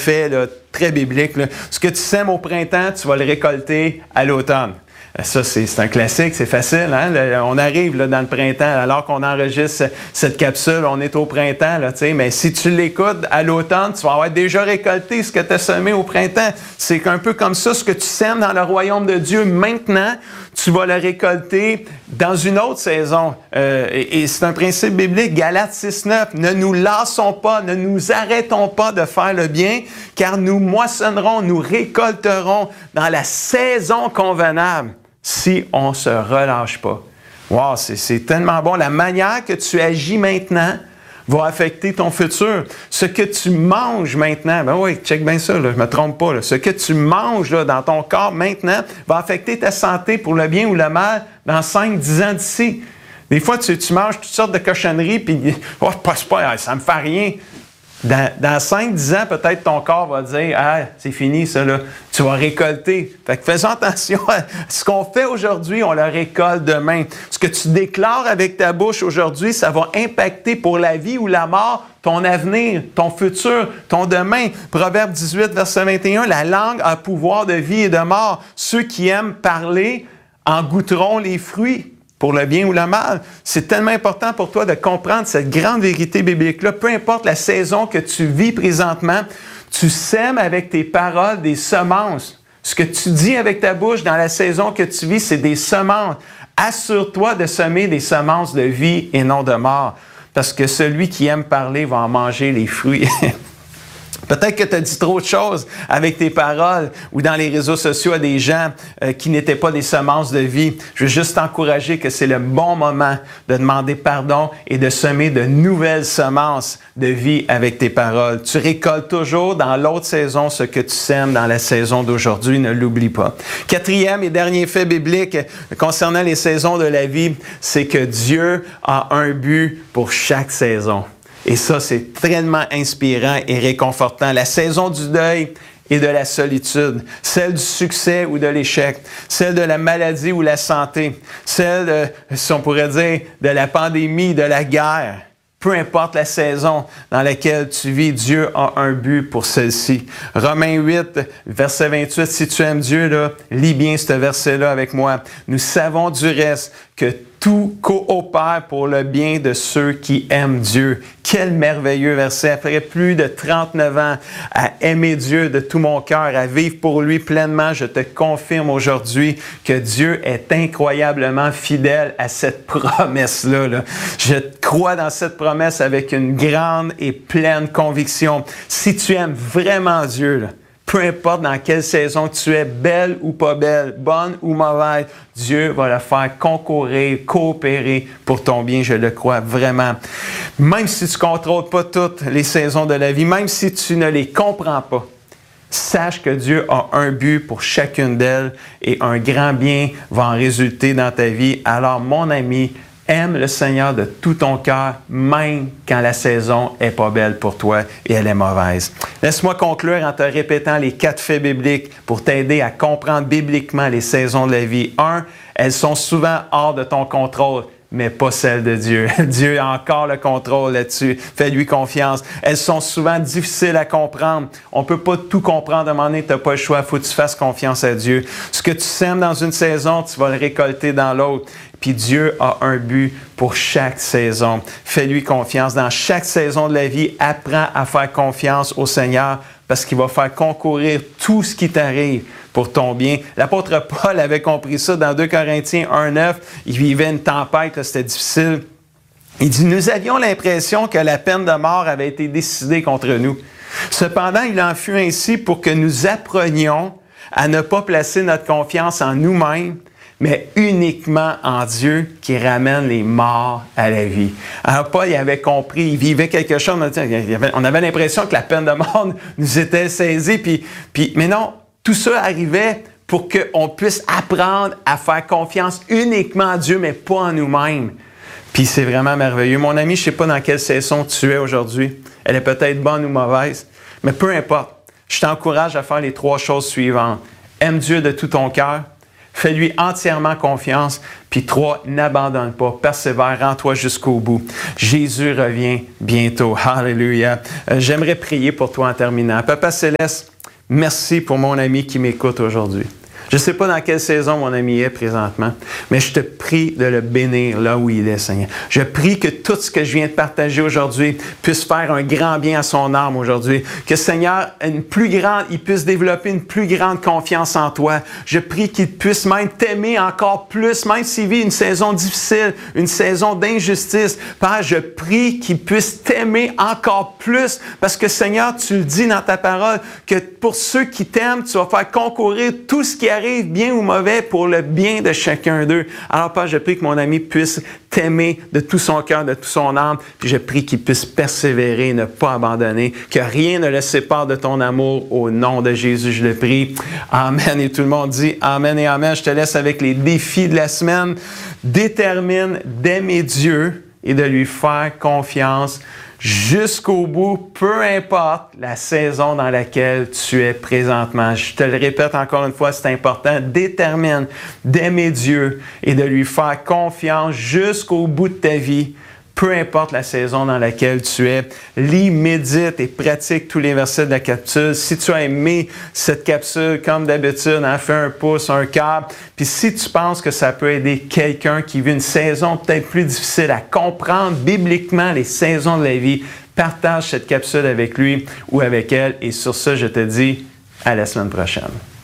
fait là, très biblique. Là. Ce que tu sèmes au printemps, tu vas le récolter à l'automne. Ça, c'est un classique, c'est facile. Hein? On arrive là, dans le printemps, alors qu'on enregistre cette capsule, on est au printemps, là, mais si tu l'écoutes à l'automne, tu vas avoir déjà récolté ce que tu as semé au printemps. C'est un peu comme ça, ce que tu sèmes dans le royaume de Dieu maintenant, tu vas le récolter dans une autre saison. Et c'est un principe biblique, Galates 6,9. Ne nous lassons pas, ne nous arrêtons pas de faire le bien, car nous moissonnerons, nous récolterons dans la saison convenable si on ne se relâche pas. Wow, c'est tellement bon. La manière que tu agis maintenant va affecter ton futur. Ce que tu manges maintenant, ben oui, check bien ça, là, je ne me trompe pas. Là. Ce que tu manges là, dans ton corps maintenant va affecter ta santé pour le bien ou le mal dans 5-10 ans d'ici. Des fois, tu manges toutes sortes de cochonneries, puis oh, ça me fait rien. Dans 5-10 ans, peut-être ton corps va dire « Ah, c'est fini ça, là. Tu vas récolter. » Fait que faisons attention à ce qu'on fait aujourd'hui, on le récolte demain. Ce que tu déclares avec ta bouche aujourd'hui, ça va impacter pour la vie ou la mort ton avenir, ton futur, ton demain. Proverbe 18, verset 21, « La langue a pouvoir de vie et de mort. Ceux qui aiment parler en goûteront les fruits. » Pour le bien ou le mal. C'est tellement important pour toi de comprendre cette grande vérité biblique-là. Peu importe la saison que tu vis présentement, tu sèmes avec tes paroles des semences. Ce que tu dis avec ta bouche dans la saison que tu vis, c'est des semences. Assure-toi de semer des semences de vie et non de mort. Parce que celui qui aime parler va en manger les fruits. Peut-être que tu as dit trop de choses avec tes paroles ou dans les réseaux sociaux à des gens qui n'étaient pas des semences de vie. Je veux juste t'encourager que c'est le bon moment de demander pardon et de semer de nouvelles semences de vie avec tes paroles. Tu récoltes toujours dans l'autre saison ce que tu sèmes dans la saison d'aujourd'hui, ne l'oublie pas. Quatrième et dernier fait biblique concernant les saisons de la vie, c'est que Dieu a un but pour chaque saison. Et ça, c'est tellement inspirant et réconfortant. La saison du deuil et de la solitude, celle du succès ou de l'échec, celle de la maladie ou la santé, celle, si on pourrait dire, de la pandémie, de la guerre. Peu importe la saison dans laquelle tu vis, Dieu a un but pour celle-ci. Romains 8, verset 28, si tu aimes Dieu, là, lis bien ce verset-là avec moi. Nous savons du reste que tout coopère pour le bien de ceux qui aiment Dieu. Quel merveilleux verset. Après plus de 39 ans à aimer Dieu de tout mon cœur, à vivre pour lui pleinement, je te confirme aujourd'hui que Dieu est incroyablement fidèle à cette promesse-là. Là. Je crois dans cette promesse avec une grande et pleine conviction. Si tu aimes vraiment Dieu, là, peu importe dans quelle saison tu es, belle ou pas belle, bonne ou mauvaise, Dieu va le faire concourir, coopérer pour ton bien, je le crois vraiment. Même si tu ne contrôles pas toutes les saisons de la vie, même si tu ne les comprends pas, sache que Dieu a un but pour chacune d'elles et un grand bien va en résulter dans ta vie. Alors, mon ami, aime le Seigneur de tout ton cœur, même quand la saison n'est pas belle pour toi et elle est mauvaise. Laisse-moi conclure en te répétant les 4 faits bibliques pour t'aider à comprendre bibliquement les saisons de la vie. 1, elles sont souvent hors de ton contrôle, mais pas celles de Dieu. Dieu a encore le contrôle là-dessus. Fais-lui confiance. Elles sont souvent difficiles à comprendre. On ne peut pas tout comprendre à un moment donné, tu n'as pas le choix. Il faut que tu fasses confiance à Dieu. Ce que tu sèmes dans une saison, tu vas le récolter dans l'autre. Puis Dieu a un but pour chaque saison. Fais-lui confiance. Dans chaque saison de la vie, apprends à faire confiance au Seigneur parce qu'il va faire concourir tout ce qui t'arrive pour ton bien. L'apôtre Paul avait compris ça dans 2 Corinthiens 1,9. Il vivait une tempête, là, c'était difficile. Il dit, nous avions l'impression que la peine de mort avait été décidée contre nous. Cependant, il en fut ainsi pour que nous apprenions à ne pas placer notre confiance en nous-mêmes, mais uniquement en Dieu qui ramène les morts à la vie. Alors Paul, il avait compris, il vivait quelque chose, on avait l'impression que la peine de mort nous était saisie, mais non, tout ça arrivait pour qu'on puisse apprendre à faire confiance uniquement à Dieu, mais pas en nous-mêmes. Puis c'est vraiment merveilleux. Mon ami, je ne sais pas dans quelle saison tu es aujourd'hui. Elle est peut-être bonne ou mauvaise, mais peu importe. Je t'encourage à faire les 3 choses suivantes. Aime Dieu de tout ton cœur. Fais-lui entièrement confiance. Puis 3, n'abandonne pas, persévère, rends-toi jusqu'au bout. Jésus revient bientôt. Alléluia. J'aimerais prier pour toi en terminant. Papa Céleste, merci pour mon ami qui m'écoute aujourd'hui. Je ne sais pas dans quelle saison mon ami est présentement, mais je te prie de le bénir là où il est, Seigneur. Je prie que tout ce que je viens de partager aujourd'hui puisse faire un grand bien à son âme aujourd'hui. Que, Seigneur, il puisse développer une plus grande confiance en toi. Je prie qu'il puisse même t'aimer encore plus, même s'il vit une saison difficile, une saison d'injustice. Père, je prie qu'il puisse t'aimer encore plus parce que, Seigneur, tu le dis dans ta parole, que pour ceux qui t'aiment, tu vas faire concourir tout ce qui arrive, bien ou mauvais, pour le bien de chacun d'eux. Alors, Père, je prie que mon ami puisse t'aimer de tout son cœur, de tout son âme, puis je prie qu'il puisse persévérer, ne pas abandonner, que rien ne le sépare de ton amour. Au nom de Jésus, je le prie. Amen. Et tout le monde dit Amen et Amen. Je te laisse avec les défis de la semaine. Détermine d'aimer Dieu et de lui faire confiance jusqu'au bout, peu importe la saison dans laquelle tu es présentement. Je te le répète encore une fois, c'est important. Détermine d'aimer Dieu et de lui faire confiance jusqu'au bout de ta vie, peu importe la saison dans laquelle tu es. Lis, médite et pratique tous les versets de la capsule. Si tu as aimé cette capsule, comme d'habitude, fais un pouce, un cœur. Puis si tu penses que ça peut aider quelqu'un qui vit une saison peut-être plus difficile à comprendre bibliquement les saisons de la vie, partage cette capsule avec lui ou avec elle. Et sur ça, je te dis à la semaine prochaine.